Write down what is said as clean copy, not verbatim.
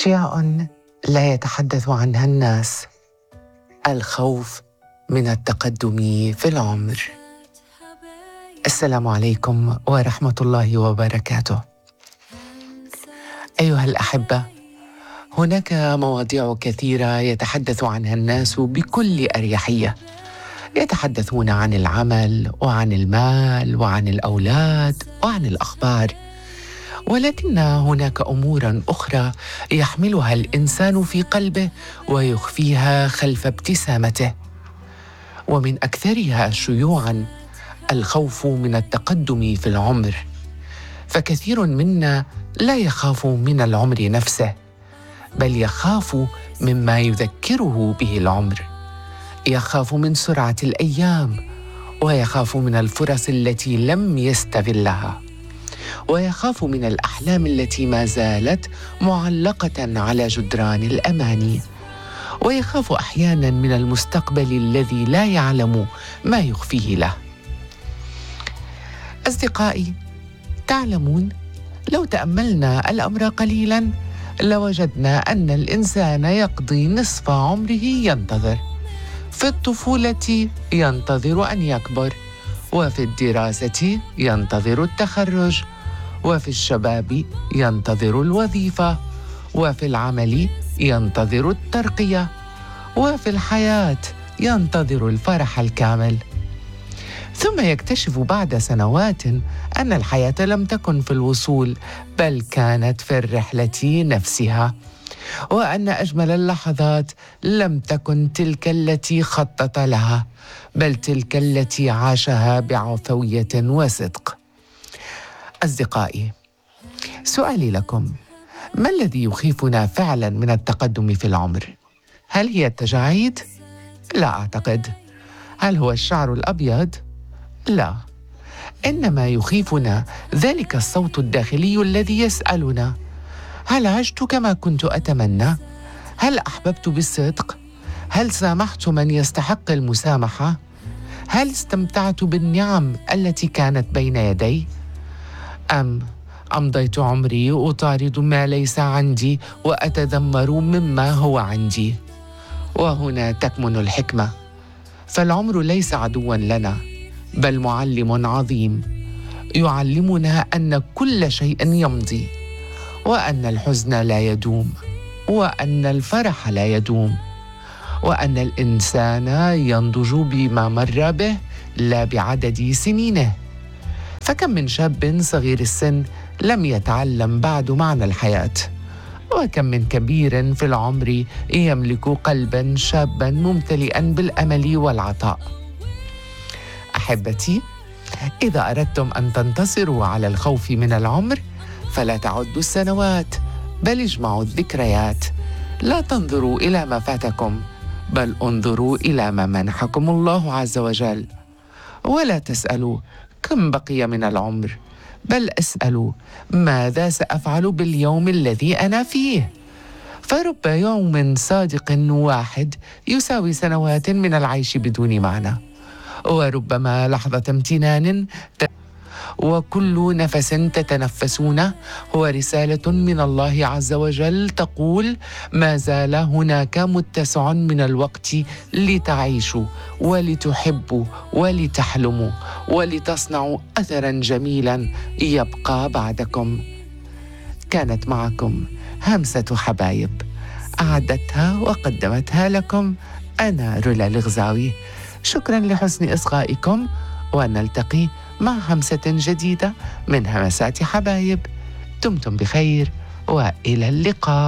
أشياء لا يتحدث عنها الناس. الخوف من التقدم في العمر. السلام عليكم ورحمة الله وبركاته. أيها الأحبة، هناك مواضيع كثيرة يتحدث عنها الناس بكل أريحية. يتحدثون عن العمل وعن المال وعن الأولاد وعن الأخبار، ولكن هناك أمور أخرى يحملها الإنسان في قلبه ويخفيها خلف ابتسامته، ومن أكثرها شيوعاً الخوف من التقدم في العمر. فكثير منا لا يخاف من العمر نفسه، بل يخاف مما يذكره به العمر. يخاف من سرعة الأيام، ويخاف من الفرص التي لم يستغلها، ويخاف من الأحلام التي ما زالت معلقة على جدران الأماني، ويخاف أحياناً من المستقبل الذي لا يعلم ما يخفيه له. أصدقائي، تعلمون، لو تأملنا الأمر قليلاً لوجدنا أن الإنسان يقضي نصف عمره ينتظر. في الطفولة ينتظر أن يكبر، وفي الدراسة ينتظر التخرج، وفي الشباب ينتظر الوظيفة، وفي العمل ينتظر الترقية، وفي الحياة ينتظر الفرح الكامل. ثم يكتشف بعد سنوات أن الحياة لم تكن في الوصول، بل كانت في الرحلة نفسها، وأن أجمل اللحظات لم تكن تلك التي خطط لها، بل تلك التي عاشها بعفوية وصدق. أصدقائي، سؤالي لكم: ما الذي يخيفنا فعلا من التقدم في العمر؟ هل هي التجاعيد؟ لا أعتقد. هل هو الشعر الأبيض؟ لا. إنما يخيفنا ذلك الصوت الداخلي الذي يسألنا: هل عشت كما كنت أتمنى؟ هل أحببت بالصدق؟ هل سامحت من يستحق المسامحة؟ هل استمتعت بالنعم التي كانت بين يدي؟ أم أمضيت عمري أطارد ما ليس عندي وأتذمر مما هو عندي؟ وهنا تكمن الحكمة، فالعمر ليس عدواً لنا، بل معلم عظيم يعلمنا أن كل شيء يمضي، وأن الحزن لا يدوم، وأن الفرح لا يدوم، وأن الإنسان ينضج بما مر به لا بعدد سنينه. فكم من شاب صغير السن لم يتعلم بعد معنى الحياة، وكم من كبير في العمر يملك قلباً شاباً ممتلئاً بالأمل والعطاء. أحبتي، إذا أردتم أن تنتصروا على الخوف من العمر فلا تعدوا السنوات، بل اجمعوا الذكريات. لا تنظروا إلى ما فاتكم، بل انظروا إلى ما منحكم الله عز وجل. ولا تسألوا كم بقي من العمر، بل اسألوا ماذا سأفعل باليوم الذي أنا فيه. فرب يوم صادق واحد يساوي سنوات من العيش بدون معنى، وربما لحظة امتنان وكل نفس تتنفسونه هو رسالة من الله عز وجل تقول: ما زال هناك متسع من الوقت لتعيشوا ولتحبوا ولتحلموا ولتصنعوا أثراً جميلاً يبقى بعدكم. كانت معكم همسة حبايب، أعدتها وقدمتها لكم أنا رولا الغزاوي. شكراً لحسن إصغائكم، ونلتقي مع همسة جديدة من همسات حبايب. دمتم بخير وإلى اللقاء.